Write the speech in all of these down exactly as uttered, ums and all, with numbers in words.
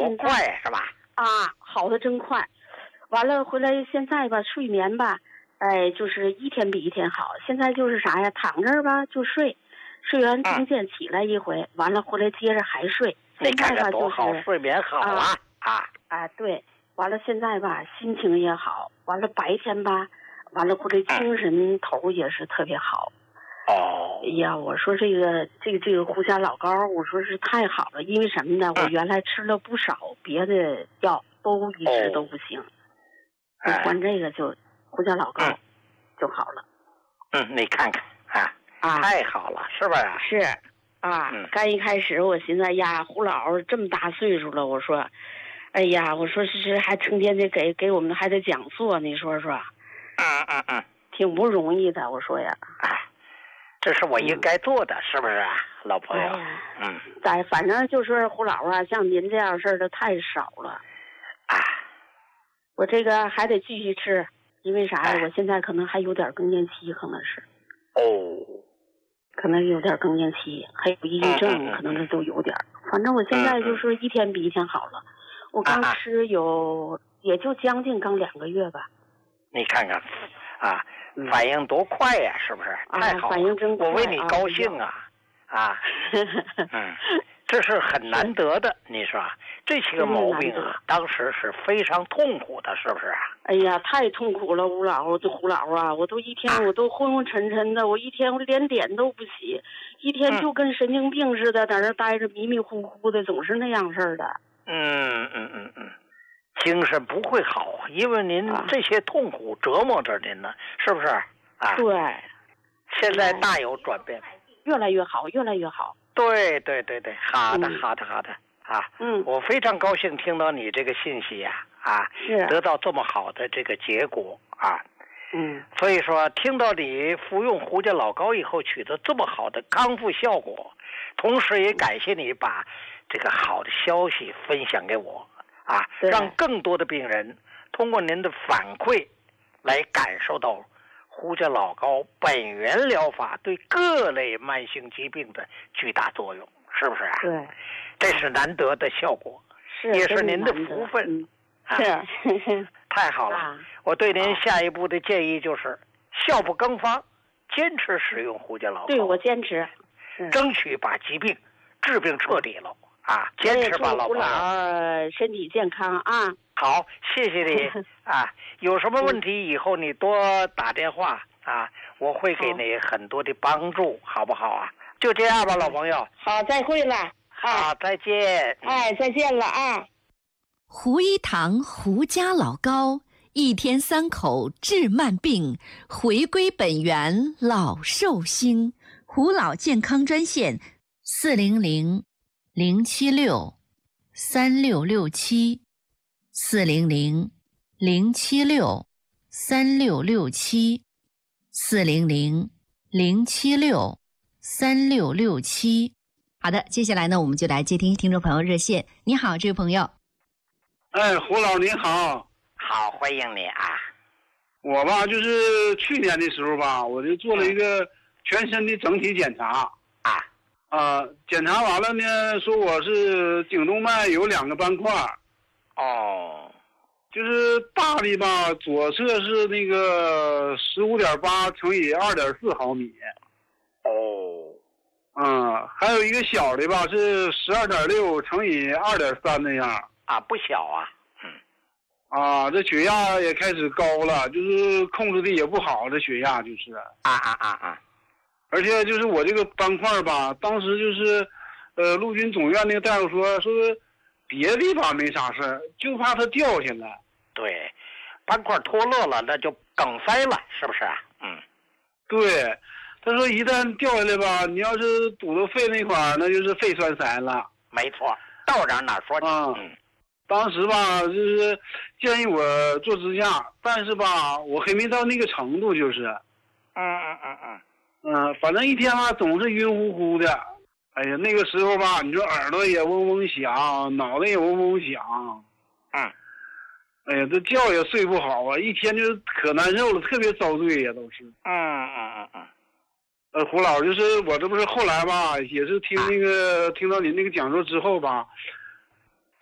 多快是吧？ 啊，好的真快。完了回来现在吧，睡眠吧，哎，就是一天比一天好。现在就是啥呀，躺这儿吧就睡，睡完中间起来一回，嗯、完了回来接着还睡。 你看看多好，睡眠好啊啊啊！对，完了现在吧，心情也好，完了白天吧，完了回来精神头也是特别好。 哦， 哎呀，我说这个这个这个胡家老膏，我说是太好了，因为什么呢？我原来吃了不少别的药，都一直都不行，我换这个就胡家老膏就好了。 嗯，你看看啊啊，太好了，是不是？ 是啊， 嗯、 刚一开始我寻思呀，胡老这么大岁数了，我说，哎呀，我说是是还成天的给给我们还得讲座，你说说， 嗯嗯嗯， 挺不容易的，我说呀， 哎。这是我应该做的，嗯、是不是啊，老朋友？ 哎、 嗯， 在反正就是胡老啊，像您这样事儿的太少了。 啊， 我这个还得继续吃，因为啥呀？ 哎、 我现在可能还有点更年期，可能是。 哦。 可能有点更年期，还有抑郁症， 嗯嗯嗯可能是都有点。反正我现在就是一天比一天好了。嗯、我刚吃有、啊、也就将近刚两个月吧。 你看看，啊。反应多快呀、啊，是不是？太好了， 啊、反应真快， 我为你高兴啊！啊，嗯，这是很难得的，你说这些个毛病啊，当时是非常痛苦的，是不是啊？ 哎呀，太痛苦了，吴老，这胡老啊，我都一天、啊、我都昏昏沉沉的，我一天我连脸都不洗，一天就跟神经病似的，在那待着迷迷糊糊的，总是那样式的。 嗯嗯嗯嗯。精神不会好，因为您这些痛苦折磨着您呢，是不是啊？ 对， 现在大有转变， 越来越好，越来越好。 对对对对，好的、嗯、好的好的啊， 嗯， 我非常高兴听到你这个信息呀、啊，啊， 是得到这么好的这个结果啊， 嗯， 所以说听到你服用胡家老膏以后取得这么好的康复效果，同时也感谢你把这个好的消息分享给我。啊，让更多的病人通过您的反馈来感受到胡家老膏本源疗法对各类慢性疾病的巨大作用，是不是啊？ 对， 这是难得的效果， 是也是您的福分。 嗯、 啊、 是， 太好了、啊！我对您下一步的建议就是，效不更方，坚持使用胡家老膏。 对，我坚持， 争取把疾病治病彻底了。啊，坚持吧，老朋友，身体健康啊！ 好，谢谢你啊！有什么问题以后你多打电话啊，我会给你很多的帮助，好不好啊？就这样吧，老朋友。 好，再会了。 好，再见。 哎，再见了啊！ 胡一堂胡家老膏，一天三口治慢病，回归本源老寿星。胡老健康专线：四零零。零七六三六六七，四零零零七六三六六七，四零零零七六三六六七。好的，接下来呢，我们就来接听听众朋友热线。你好，这位朋友。 哎，胡老你好。 好，欢迎你啊。 我吧，就是去年的时候吧，我就做了一个全身的整体检查。 啊。 啊、呃，检查完了呢，说我是颈动脉有两个斑块。 哦， 就是大的吧，左侧是那个十五点八乘以二点四毫米。 哦， 嗯，还有一个小的吧，是十二点六乘以二点三那样。 啊，不小啊。嗯。 啊，这血压也开始高了，就是控制的也不好，这血压就是。 啊啊啊啊。 而且就是我这个斑块吧，当时就是，呃，陆军总院那个大夫说，说别的地方没啥事儿，就怕它掉下来。 对，斑块脱落了，那就梗塞了，是不是啊？嗯， 对，他说一旦掉下来吧，你要是堵到肺那块儿，那就是肺栓塞了。 没错，到哪哪说去。 啊、嗯，当时吧，就是建议我做支架，但是吧，我还没到那个程度，就是。 嗯嗯嗯嗯。 嗯，反正一天吧总是晕乎乎的，哎呀，那个时候吧，你说耳朵也嗡嗡响，脑袋也嗡嗡响， 嗯， 哎呀，这觉也睡不好啊，一天就可难受了，特别遭罪呀，都是。 嗯嗯嗯嗯。 呃，胡老，就是我这不是后来吧，也是听那个、啊、听到您那个讲座之后吧，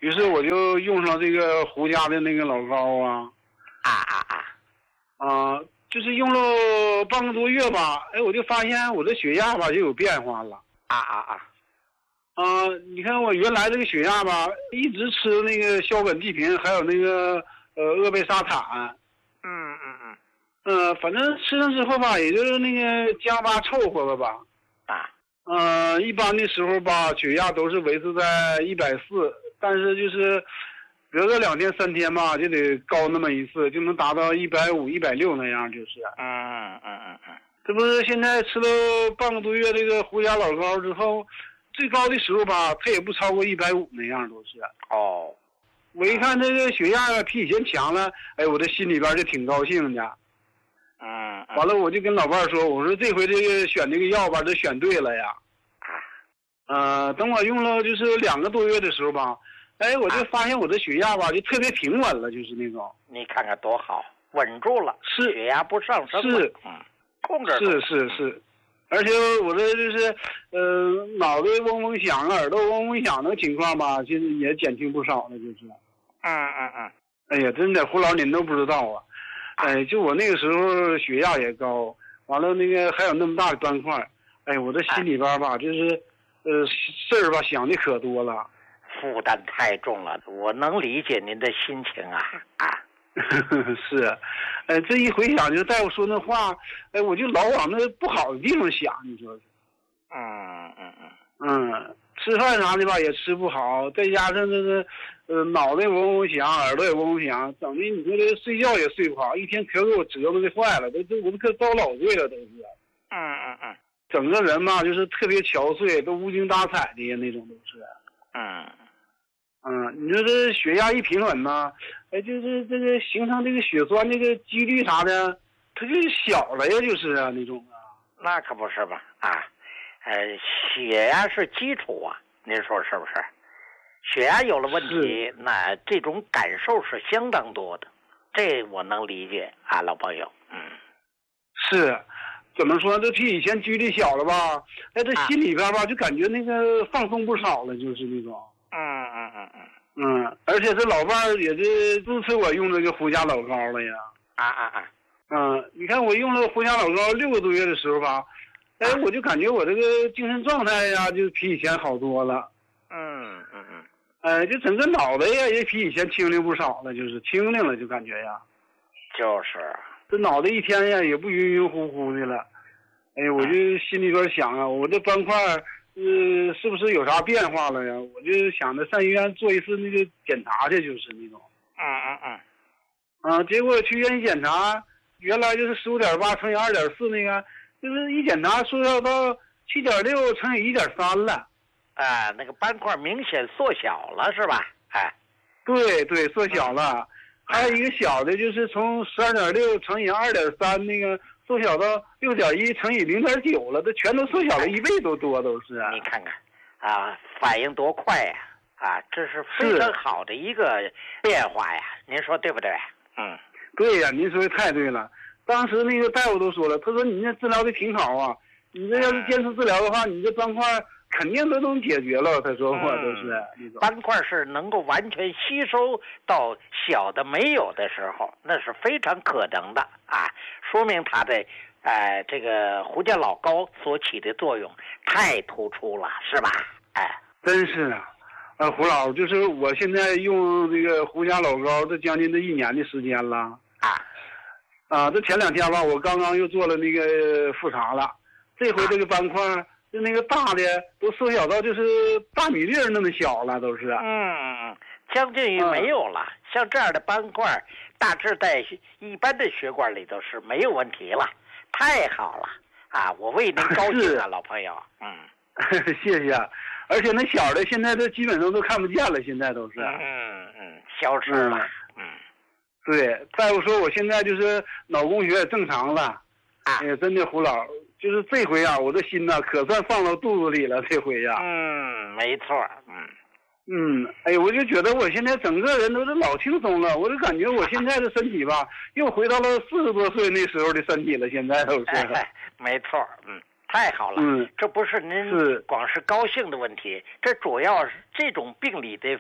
于是我就用上这个胡家的那个老高啊， 啊啊啊， 啊、呃，就是用了半个多月吧，哎，我就发现我的血压吧就有变化了。 啊啊啊！ 啊、呃，你看我原来这个血压吧，一直吃那个硝苯地平，还有那个呃鄂贝沙坦。 嗯嗯嗯。 呃，反正吃上之后吧，也就是那个加巴凑合了吧。 啊。 呃，一般的时候吧，血压都是维持在一百四，但是就是，比如说两天三天吧，就得高那么一次，就能达到一百五、一百六那样，就是。 嗯嗯嗯嗯。 这不是现在吃了半个多月这个胡家老高之后，最高的时候吧，它也不超过一百五那样，都是。 哦。 我一看这个血压比以前强了，哎，我这心里边就挺高兴的。 嗯。 完了，我就跟老伴儿说，我说这回这个选这个药吧，这选对了呀。呃，等我用了就是两个多月的时候吧，哎，我就发现我的血压吧就特别平稳了，就是那种。 你看看多好，稳住了， 是血压不上升了。是， 嗯，控制住。是是是，而且我这就是，呃，脑袋嗡嗡响，耳朵嗡嗡响的情况吧，现在也减轻不少了，就是。 嗯嗯嗯。 哎呀，真的，胡老您都不知道啊。哎，就我那个时候血压也高，完了那个还有那么大的斑块，哎，我这心里边吧就是。呃，事儿吧想的可多了， 负担太重了，我能理解您的心情啊啊！ 是，呃，这一回想，就大夫说那话，哎，我就老往那不好的地方想，你说是？ 嗯嗯嗯嗯，吃饭啥的吧也吃不好，再加上这个，呃，脑袋嗡嗡响，耳朵也嗡嗡响，整的你说这睡觉也睡不好，一天可给我折磨的坏了，都都我都可遭老罪了，都是。 嗯嗯嗯。 整个人嘛，就是特别憔悴，都无精打采的那种，都是。 嗯， 嗯，你说这血压一平稳呢，哎，就是这个形成这个血栓这个几率啥的，它就小了呀，就是啊那种啊。 那可不是吧？啊，呃，血压是基础啊，您说是不是？血压有了问题，那这种感受是相当多的，这我能理解啊，老朋友。嗯， 是。怎么说？这比以前几率小了吧？哎，这心里边吧，就感觉那个放松不少了，就是那种。 嗯嗯嗯嗯。 嗯，而且这老伴儿也是支持我用这个胡家老高了呀。 啊啊啊！ 嗯，你看我用了胡家老高六个多月的时候吧，哎，我就感觉我这个精神状态呀，就比以前好多了。 嗯嗯嗯。 哎，就整个脑袋呀，也比以前清灵不少了，就是清灵了，就感觉呀。 就是。 这脑袋一天呀也不晕晕乎乎的了，哎，我就心里边想啊，我这斑块呃是不是有啥变化了呀？我就想着上医院做一次那个检查去，就是那种。 嗯嗯嗯。 啊，结果去院一检查，原来就是十五点八乘以二点四那个，就是一检查说要到七点六乘以一点三了。 啊，那个斑块明显缩小了是吧？哎。 对对，缩小了。嗯，还有一个小的，就是从十二点六乘以二点三，那个缩小到六点一乘以零点九了，这全都缩小了一倍都多，都是。 你看看，啊，反应多快呀！啊，这是非常好的一个变化呀，您说对不对？嗯， 对呀，您说的太对了。当时那个大夫都说了，他说你这治疗的挺好啊，你这要是坚持治疗的话，你这斑块肯定都能解决了。他说我都是。 嗯，斑块是能够完全吸收到小的没有的时候，那是非常可能的啊，说明它的呃这个胡家老高所起的作用太突出了，是吧？哎， 真是啊。呃，胡老，就是我现在用这个胡家老高，这将近这一年的时间了啊。 啊，这前两天吧，我刚刚又做了那个复查了，这回这个斑块就那个大的都缩小到就是大米粒那么小了，都是。 嗯嗯，将近于没有了。嗯，像这样的斑块，大致在一般的血管里头是没有问题了，太好了啊！我为您高兴啊，老朋友。嗯， 谢谢。而且那小的现在都基本上都看不见了，现在都是。 嗯嗯，消失了。嗯， 对，大夫说我现在就是脑供血也正常了。啊，哎呀，真的胡老，就是这回啊，我的心呐可算放到肚子里了，这回呀。 嗯，没错。嗯嗯，哎，我就觉得我现在整个人都是老轻松了，我就感觉我现在的身体吧，又回到了四十多岁那时候的身体了，现在都是。 哎，没错。嗯。太好了， 嗯， 这不是您光是高兴的问题，这主要是这种病理的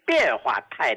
变化太